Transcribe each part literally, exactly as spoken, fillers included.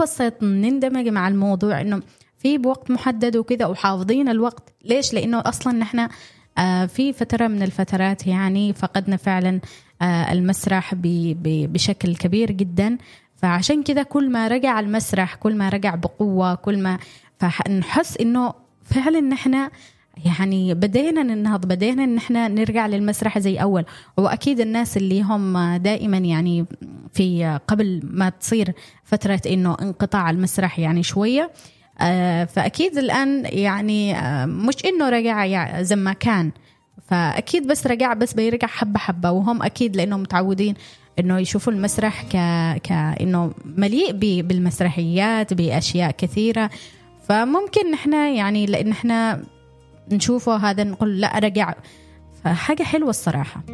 ننبسط نندمج مع الموضوع إنه في بوقت محدد وكذا وحافظين الوقت. ليش؟ لأنه أصلا نحن آه في فترة من الفترات يعني فقدنا فعلا آه المسرح بشكل كبير جدا. فعشان كذا كل ما رجع المسرح كل ما رجع بقوة كل ما فنحس إنه فعلا نحن يعني بدينا ننهض بدينا إن إحنا نرجع للمسرح زي أول. وأكيد الناس اللي هم دائما يعني في قبل ما تصير فترة إنه انقطاع المسرح يعني شوية آه فأكيد الآن يعني آه مش إنه رجع يعني زي ما كان، فأكيد بس رجع بس بيرجع حبة حبة. وهم أكيد لأنهم متعودين إنه يشوفوا المسرح ك كإنه مليء بالمسرحيات بأشياء كثيرة. فممكن نحنا يعني لأن إحنا نشوفه هذا نقول لا رجع. فحاجة حلوة الصراحة.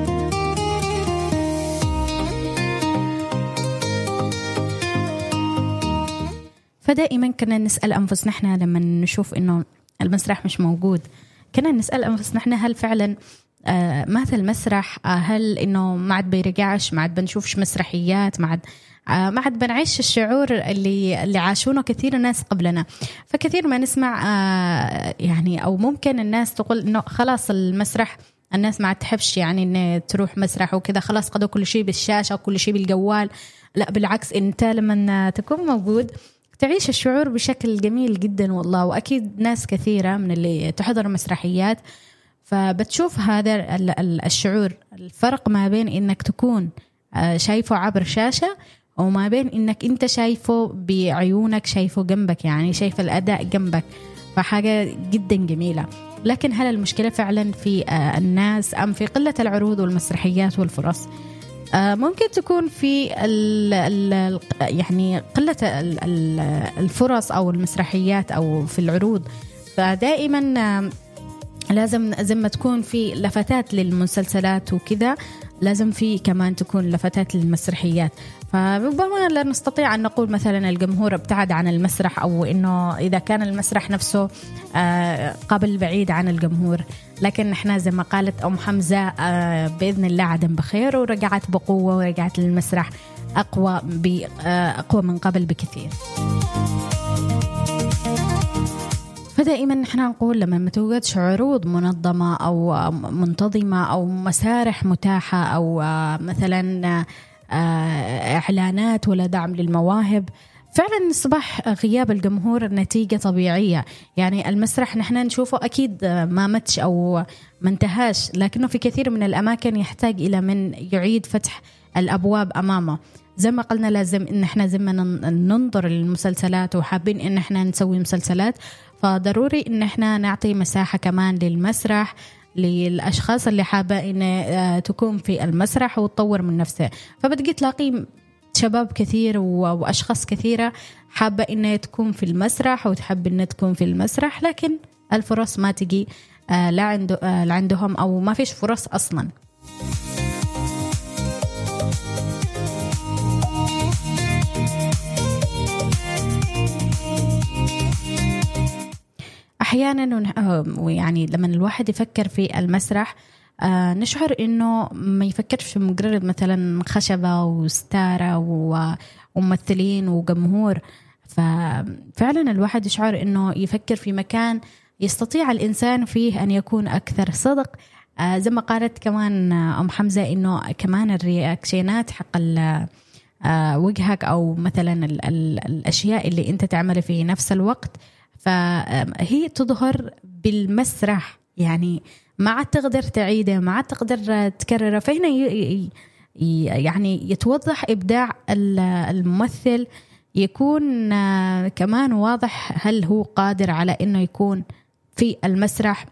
فدائما كنا نسأل أنفسنا إحنا لما نشوف إنه المسرح مش موجود كنا نسأل أنفسنا إحنا هل فعلا آه ماذا المسرح؟ آه هل إنه ما عاد بيرجعش ما عاد بنشوفش مسرحيات ما عاد آه ما عاد بنعيش الشعور اللي اللي عاشونه كثير ناس قبلنا. فكثير ما نسمع آه يعني أو ممكن الناس تقول إنه خلاص المسرح الناس ما عاد تحبش يعني إن تروح مسرح وكذا خلاص قضوا كل شيء بالشاشة وكل شيء بالجوال. لا بالعكس أنت لما تكون موجود تعيش الشعور بشكل جميل جدا والله. وأكيد ناس كثيرة من اللي تحضر مسرحيات فبتشوف هذا الشعور الفرق ما بين إنك تكون شايفه عبر شاشة وما بين إنك أنت شايفه بعيونك شايفه جنبك يعني شايف الأداء جنبك. فحاجة جدا جميلة. لكن هل المشكلة فعلا في الناس أم في قلة العروض والمسرحيات والفرص؟ ممكن تكون في ال ال يعني قلة ال الفرص أو المسرحيات أو في العروض. فدائما لازم زي ما تكون في لفتات للمسلسلات وكذا لازم في كمان تكون لفتات للمسرحيات. فربما لا نستطيع أن نقول مثلا الجمهور ابتعد عن المسرح أو إنه إذا كان المسرح نفسه قبل بعيد عن الجمهور. لكن نحن زي ما قالت أم حمزة بإذن الله عدم بخير ورجعت بقوة ورجعت للمسرح أقوى أقوى من قبل بكثير. فدائما نحن نقول لما ما توجدش عروض منظمة أو منتظمة أو مسارح متاحة أو مثلا إعلانات ولا دعم للمواهب فعلا أصبح غياب الجمهور نتيجة طبيعية. يعني المسرح نحن نشوفه أكيد ما متش أو ما انتهاش لكنه في كثير من الأماكن يحتاج إلى من يعيد فتح الأبواب أمامه. زي ما قلنا لازم إن احنا زي ما ننظر للمسلسلات وحابين إن احنا نسوي مسلسلات فضروري إن احنا نعطي مساحة كمان للمسرح للأشخاص اللي حابة إن تكون في المسرح وتطور من نفسها. فبتجي تلاقي شباب كثير وأشخاص كثيرة حابة إنها تكون في المسرح وتحب إنها تكون في المسرح لكن الفرص ما تجي لا عنده لا عندهم أو ما فيش فرص أصلاً. أحياناً ويعني لما الواحد يفكر في المسرح آه نشعر إنه ما يفكرش في مجرد مثلا خشبة وستارة وممثلين وجمهور. ففعلا الواحد يشعر إنه يفكر في مكان يستطيع الإنسان فيه أن يكون أكثر صدق. آه زي ما قالت كمان أم حمزة إنه كمان الرياكشنات حق آه وجهك أو مثلا ال ال الأشياء اللي أنت تعمل في نفس الوقت فهي تظهر بالمسرح يعني ما عاد تقدر تعيده ما عاد تقدر تكرره. فهنا يعني يتوضح إبداع الممثل يكون كمان واضح هل هو قادر على إنه يكون في المسرح.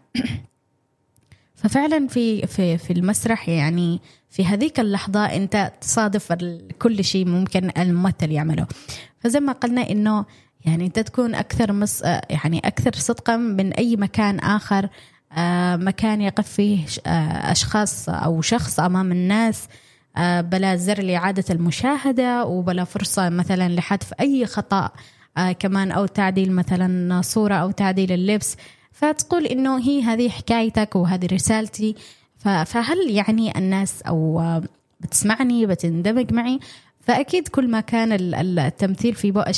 ففعلا في في في المسرح يعني في هذيك اللحظة أنت تصادف كل شيء ممكن الممثل يعمله. فزي ما قلنا إنه يعني أنت تكون أكثر مص يعني أكثر صدقا من أي مكان آخر مكان يقف فيه أشخاص أو شخص أمام الناس بلا زر لإعادة المشاهدة وبلا فرصة مثلا لحذف أي خطأ كمان أو تعديل مثلا صورة أو تعديل اللبس. فتقول إنه هي هذه حكايتك وهذه رسالتي. فهل يعني الناس أو بتسمعني بتندمج معي؟ فأكيد كل ما كان التمثيل في بؤ